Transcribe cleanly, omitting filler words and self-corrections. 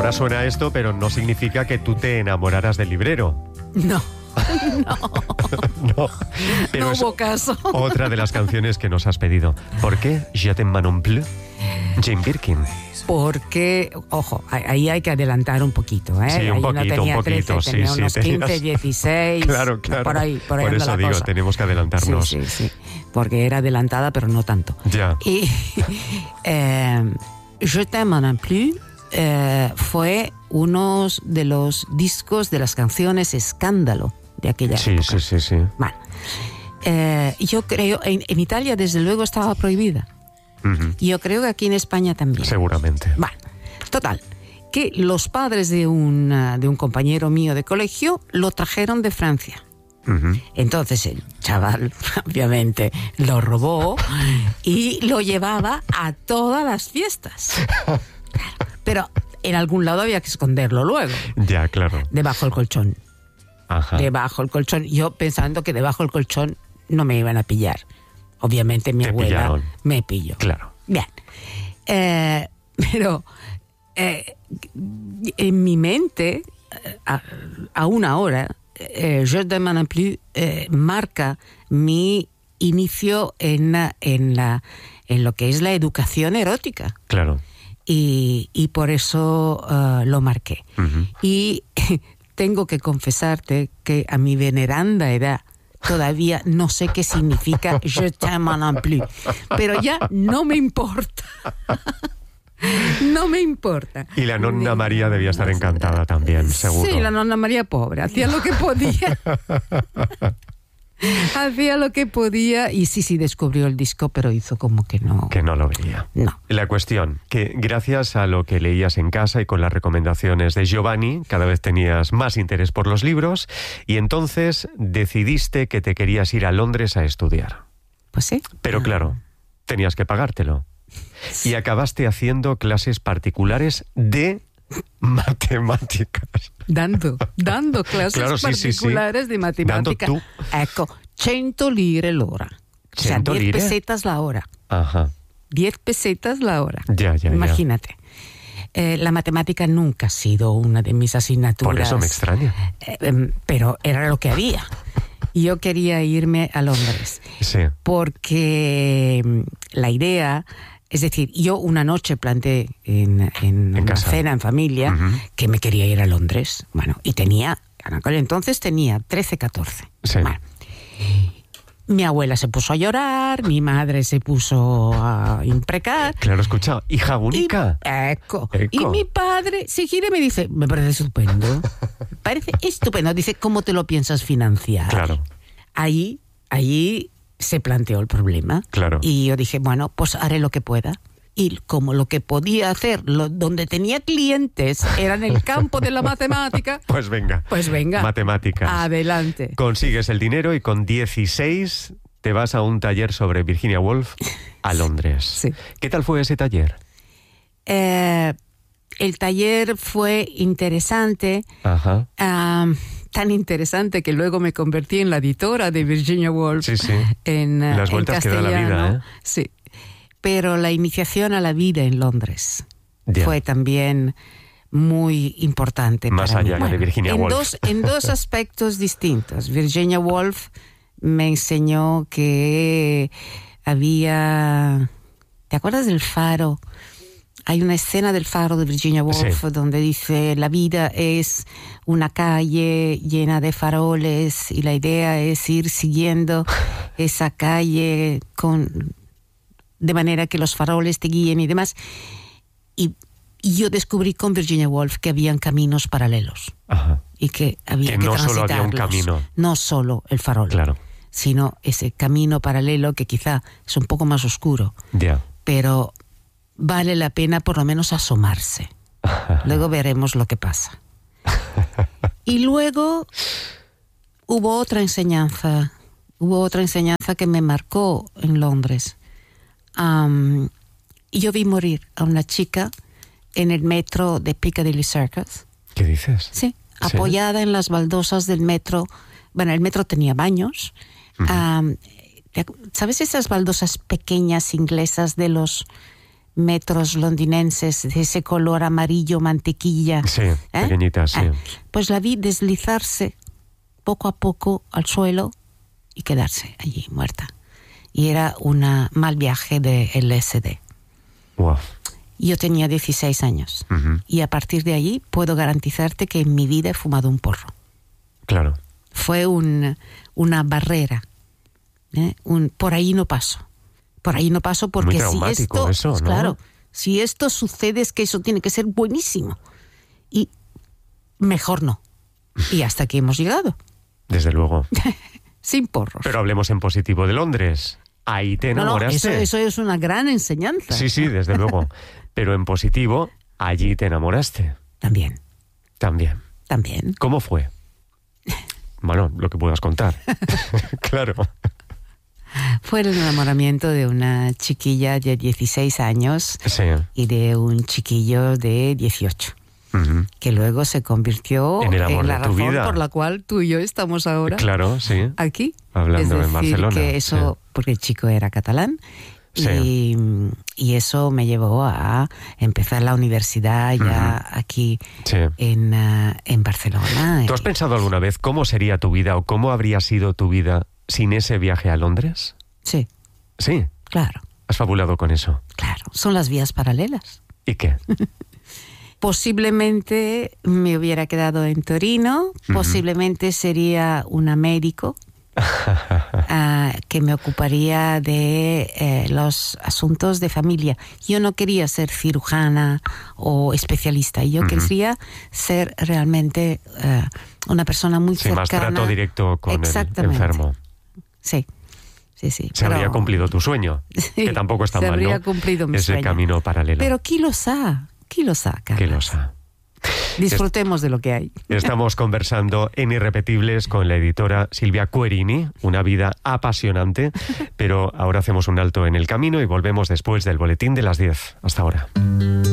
Ahora suena esto, pero no significa que tú te enamoraras del librero. No. No, pero No es hubo caso. otra de las canciones que nos has pedido. ¿Por qué Je t'aime non plus? Jane Birkin. Porque, ojo, ahí hay que adelantar un poquito, ¿eh? Sí, ahí un no poquito, tenía un poquito. 13, tenía unos 15, 16. Claro. Por ahí Por anda eso la digo, cosa. tenemos que adelantarnos. Sí. Porque era adelantada, pero no tanto. Ya. Y Je t'aime non plus fue uno de los discos de las canciones escándalo de aquella época. Sí. Bueno, yo creo, en Italia desde luego estaba prohibida. Ujú. Yo creo que aquí en España también. Seguramente. Bueno, total, que los padres de un compañero mío de colegio lo trajeron de Francia. Ujú. Entonces el chaval, obviamente, lo robó y lo llevaba a todas las fiestas. Claro, pero en algún lado había que esconderlo luego, Ya, claro. debajo del colchón. Ajá. Debajo del colchón. Yo pensando que debajo del colchón no me iban a pillar. Obviamente mi Te abuela pillaron. me pilló. Claro. Bien. Pero en mi mente, aún ahora, Je t'aime non plus marca mi inicio en lo que es la educación erótica. Claro. Y por eso lo marqué. Ujú. Y tengo que confesarte que a mi veneranda edad todavía no sé qué significa Je t'aime non plus, pero ya no me importa. No me importa. Y la nonna María debía estar encantada también, seguro. Sí, la nonna María pobre, hacía lo que podía. Hacía lo que podía y sí descubrió el disco, pero hizo como que no. Que no lo veía. No. La cuestión, que gracias a lo que leías en casa y con las recomendaciones de Giovanni, cada vez tenías más interés por los libros y entonces decidiste que te querías ir a Londres a estudiar. Pues sí. Pero claro, tenías que pagártelo. Y acabaste haciendo clases particulares de matemáticas. Dando clases Claro, sí. particulares de matemática. Dando tú. Ecco, 100 lire l'ora. O sea, 100 10 lire? pesetas la hora. Ajá. 10 pesetas la hora. Ya. Imagínate. La matemática nunca ha sido una de mis asignaturas. Por eso me extraña. Pero era lo que había. Y yo quería irme a Londres. Sí. Porque la idea... Es decir, yo una noche planteé en una casa. cena en familia que me quería ir a Londres. Bueno, y en aquel entonces tenía 13, 14. Sí. Bueno, mi abuela se puso a llorar, mi madre se puso a imprecar. Claro, escucha, hija única. Y mi padre se gira y me dice, me parece estupendo. Parece estupendo. Dice, ¿cómo te lo piensas financiar? Claro. Ahí se planteó el problema. Claro. Y yo dije, bueno, pues haré lo que pueda. Y como lo que podía hacer, donde tenía clientes, era en el campo de la matemática. Pues venga. Matemáticas. Adelante. Consigues el dinero y con 16 te vas a un taller sobre Virginia Woolf a Londres. Sí. ¿Qué tal fue ese taller? El taller fue interesante. Ajá. Tan interesante que luego me convertí en la editora de Virginia Woolf. Sí. En Las vueltas que da la vida, ¿eh? Sí. Pero la iniciación a la vida en Londres Ya. fue también muy importante. Más para allá mí. de Virginia Woolf. En dos aspectos distintos. Virginia Woolf me enseñó que había... ¿Te acuerdas del faro? Hay una escena del faro de Virginia Woolf donde dice la vida es una calle llena de faroles y la idea es ir siguiendo esa calle de manera que los faroles te guíen y demás. Y yo descubrí con Virginia Woolf que habían caminos paralelos. Ajá. Y que había que no solo había un transitarlos. camino. No solo el farol. Claro. Sino ese camino paralelo que quizá es un poco más oscuro. Ya. Pero vale la pena por lo menos asomarse. Luego veremos lo que pasa. Y luego hubo otra enseñanza que me marcó en Londres. Yo vi morir a una chica en el metro de Piccadilly Circus. ¿Qué dices? Sí, apoyada en las baldosas del metro. Bueno, el metro tenía baños. ¿Sabes esas baldosas pequeñas inglesas de los metros londinenses de ese color amarillo mantequilla. Sí, pequeñitas, sí. Pues la vi deslizarse poco a poco al suelo y quedarse allí muerta. Y era un mal viaje de LSD. Wow. Yo tenía 16 años. Uh-huh. Y a partir de allí puedo garantizarte que en mi vida he fumado un porro. Claro. Fue una barrera. Por ahí no paso. Por ahí no paso porque si esto, eso, ¿no? Claro, si esto sucede es que eso tiene que ser buenísimo. Y mejor no. Y hasta aquí hemos llegado. Desde luego. Sin porros. Pero hablemos en positivo de Londres. Ahí te enamoraste. No, eso es una gran enseñanza. Sí, desde luego. Pero en positivo, allí te enamoraste. También. ¿Cómo fue? Bueno, lo que puedas contar. Claro. Fue el enamoramiento de una chiquilla de 16 años y de un chiquillo de 18. Uh-huh. Que luego se convirtió en la razón vida. Por la cual tú y yo estamos ahora aquí. Hablando en Barcelona. Que eso, porque el chico era catalán. Y eso me llevó a empezar la universidad ya aquí en Barcelona. ¿Tú has pensado alguna vez cómo sería tu vida o cómo habría sido tu vida sin ese viaje a Londres? Sí. ¿Sí? Claro. ¿Has fabulado con eso? Claro. Son las vías paralelas. ¿Y qué? Posiblemente me hubiera quedado en Torino, posiblemente sería una médico que me ocuparía de los asuntos de familia. Yo no quería ser cirujana o especialista, yo quería ser realmente una persona muy cercana. Más trato directo con el enfermo. Sí. Se habría cumplido tu sueño, que tampoco está mal, ¿no? Se habría cumplido mi sueño. Ese camino paralelo. Pero ¿quién lo sabe? Carlos? Disfrutemos de lo que hay. Estamos conversando en Irrepetibles con la editora Silvia Querini, una vida apasionante, pero ahora hacemos un alto en el camino y volvemos después del boletín de las 10. Hasta ahora.